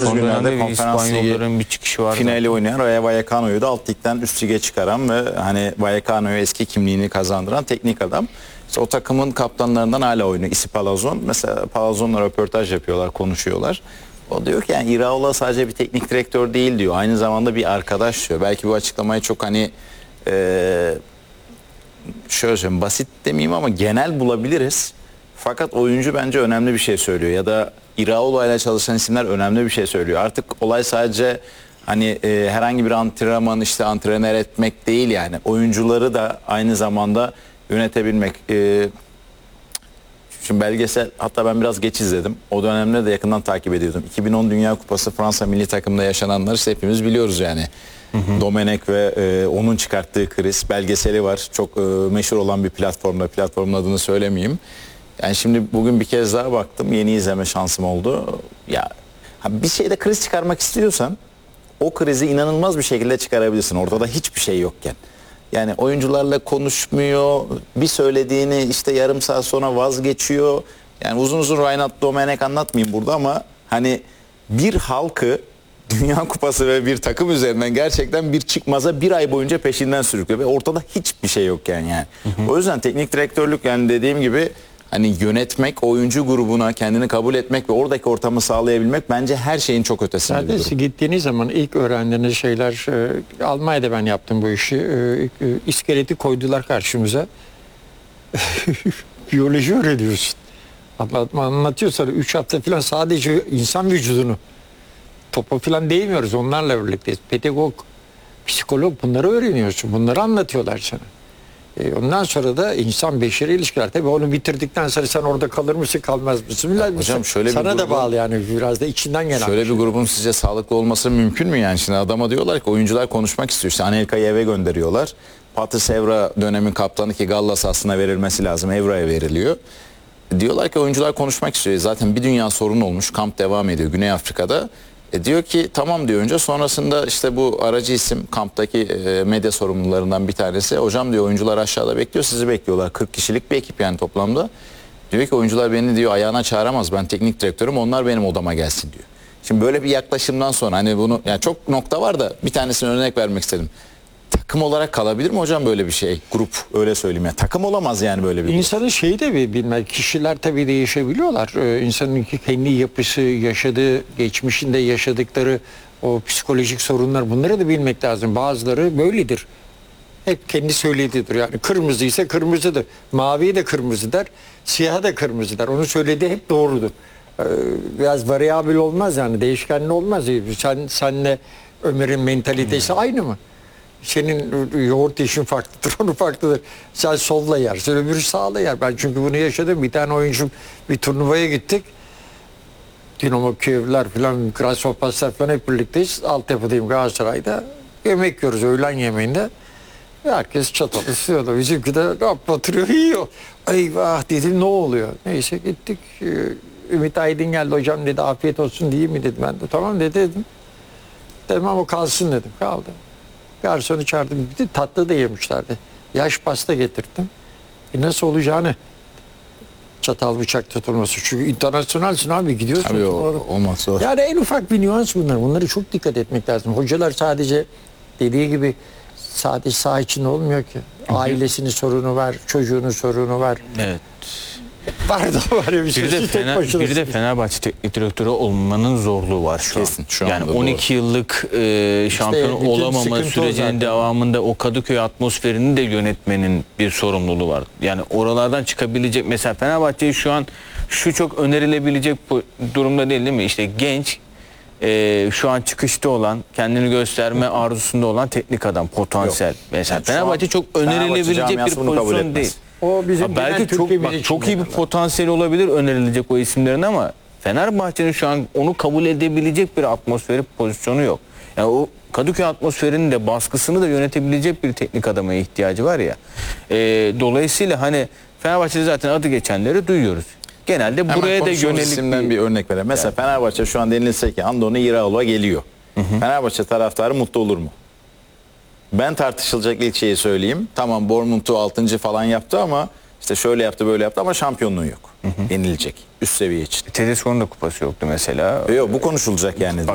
Geçtiğimiz son günlerde dönemde bir Konferans Ligi İspanyolların bir çıkışı var. finali oynayan Rayo Vallecano'yu da alt ligden üst lige çıkaran ve hani Vallecano'ya eski kimliğini kazandıran teknik adam. İşte o takımın kaptanlarından hala oynuyor. Isi Palazon. Mesela Palazon'la röportaj yapıyorlar, konuşuyorlar. O diyor ki yani Iraola sadece bir teknik direktör değil diyor. Aynı zamanda bir arkadaş diyor. Belki bu açıklamayı çok hani şöyle söyleyeyim, basit demeyeyim ama genel bulabiliriz. Fakat oyuncu bence önemli bir şey söylüyor. Ya da Iraola ile çalışan isimler önemli bir şey söylüyor. Artık olay sadece hani herhangi bir antrenman işte antrenör etmek değil yani. Oyuncuları da aynı zamanda yönetebilmek. Şimdi belgesel hatta ben biraz geç izledim. O dönemde de yakından takip ediyordum. 2010 Dünya Kupası Fransa milli takımında yaşananları işte hepimiz biliyoruz yani. Domenech ve onun çıkarttığı kriz belgeseli var. Çok meşhur olan bir platformda. Platformun adını söylemeyeyim. Yani şimdi bugün bir kez daha baktım. Yeni izleme şansım oldu. Ya bir şeyde kriz çıkarmak istiyorsan o krizi inanılmaz bir şekilde çıkarabilirsin. Ortada hiçbir şey yokken. Yani oyuncularla konuşmuyor. Bir söylediğini işte yarım saat sonra vazgeçiyor. Yani uzun uzun Reinhard Domenech anlatmayayım burada ama hani bir halkı Dünya Kupası ve bir takım üzerinden gerçekten bir çıkmaza bir ay boyunca peşinden sürüklüyor ve ortada hiçbir şey yokken yani. O yüzden teknik direktörlük yani dediğim gibi hani yönetmek, oyuncu grubuna kendini kabul etmek ve oradaki ortamı sağlayabilmek bence her şeyin çok ötesinde bir durum. Zaten gittiğiniz zaman ilk öğrendiğiniz şeyler, Almanya'da ben yaptım bu işi. İskeleti koydular karşımıza. Biyoloji öğreniyorsun. Anlatıyor sana 3 hafta falan sadece insan vücudunu. Topa falan değmiyoruz, onlarla birlikteyiz. Pedagog, psikolog, bunları öğreniyorsun. Bunları anlatıyorlar sana. Ondan sonra da insan beşeri ilişkiler. Tabii onu bitirdikten sonra sen orada kalır mısın kalmaz mısın? Hocam şöyle sana bir da grubun, bağlı yani biraz da içinden gelen. şöyle bir grubun sizce sağlıklı olması mümkün mü yani? Şimdi adama diyorlar ki oyuncular konuşmak istiyor. İşte Anelka'yı eve gönderiyorlar. Patrice Evra dönemin kaptanı ki Gallas aslına verilmesi lazım. Evra'ya veriliyor. Diyorlar ki oyuncular konuşmak istiyor. Zaten bir dünya sorun olmuş. Kamp devam ediyor Güney Afrika'da. Diyor ki tamam diyor önce, sonrasında işte bu aracı isim kamptaki medya sorumlularından bir tanesi, hocam diyor oyuncular aşağıda bekliyor, sizi bekliyorlar, 40 kişilik bir ekip yani toplamda. Diyor ki oyuncular beni diyor ayağına çağıramaz, ben teknik direktörüm, onlar benim odama gelsin diyor. Şimdi böyle bir yaklaşımdan sonra hani bunu yani çok nokta var da bir tanesini örnek vermek istedim. Takım olarak kalabilir mi hocam böyle bir şey? Grup öyle söyleyeyim ya. Takım olamaz yani böyle bir grup. İnsanın şeyi de bir bilmek. Kişiler tabii değişebiliyorlar. İnsanın kendi yapısı, yaşadığı, geçmişinde yaşadıkları o psikolojik sorunlar, bunları da bilmek lazım. Bazıları böyledir. Hep kendi söylediğidir. Yani kırmızı ise kırmızıdır. Mavi de kırmızı der. Siyah da kırmızı der. Onu söylediği hep doğrudur. Biraz varyabil olmaz yani. Değişkenli olmaz. Senle Ömer'in mentalitesi aynı mı? Senin yoğurt işin farklıdır, onu farklıdır. Sen solla yersin, öbürü sağla yer. Ben çünkü bunu yaşadım. Bir tane oyuncum bir turnuvaya gittik. Dinamo Kiev'ler falan, Grasshoppas'lar falan hep birlikteyiz. Altyapıdayım Galatasaray'da. Yemek yiyoruz öğlen yemeğinde. Herkes çatal istiyordu. Bizimki de rap batırıyor, yiyor. Eyvah dedim, ne oluyor? Neyse gittik. Ümit Aydın geldi, hocam dedi afiyet olsun değil mi dedi. Ben de tamam dedim. Dedim ama kalsın dedim. Kaldı. Garsonu çağırdım. Bir de tatlı da yemişlerdi. Yaş pasta getirdim. Nasıl olacağını, çatal bıçak tutulması. Çünkü internasyonalsin abi, gidiyorsun. Tabii olmaz zor. Yani en ufak bir nüans bunlar. Bunları çok dikkat etmek lazım. Hocalar sadece dediği gibi sadece saha içinde olmuyor ki. Ailesinin sorunu var, çocuğunun sorunu var. Evet. Var da var ya bir şey. Bir de Fenerbahçe teknik direktörü olmanın zorluğu var şu Kesin, an. şu Yani anda 12 yıllık şampiyon bütün olamama sıkıntı sürecinin devamında o Kadıköy atmosferini de yönetmenin bir sorumluluğu var. Yani oralardan çıkabilecek, mesela Fenerbahçe'yi şu an şu çok önerilebilecek durumda değil mi? İşte genç, şu an çıkışta olan, kendini gösterme arzusunda olan teknik adam, potansiyel. Yok. Mesela Yani Fenerbahçe çok önerilebilecek bir pozisyon değil. O bizim Belki çok iyi bir potansiyel olabilir önerilecek o isimlerin, ama Fenerbahçe'nin şu an onu kabul edebilecek bir atmosferi, pozisyonu yok. Yani o Kadıköy atmosferinin de baskısını da yönetebilecek bir teknik adama ihtiyacı var ya. Dolayısıyla hani Fenerbahçe'de zaten adı geçenleri duyuyoruz. Genelde Hemen buraya da yönelik isimden bir örnek verelim. Mesela Fenerbahçe şu an denilse ki Andoni Iraola geliyor. Fenerbahçe taraftarı mutlu olur mu? Ben tartışılacak ilk şeyi söyleyeyim. Tamam, Bournemouth'u 6. falan yaptı ama işte şöyle yaptı böyle yaptı ama şampiyonluğu yok. Yenilecek üst seviye için. Tedesco'nun da kupası yoktu mesela. Yok, bu konuşulacak yani.